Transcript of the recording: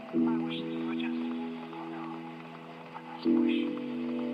I wish this were just, you know, a nice bush.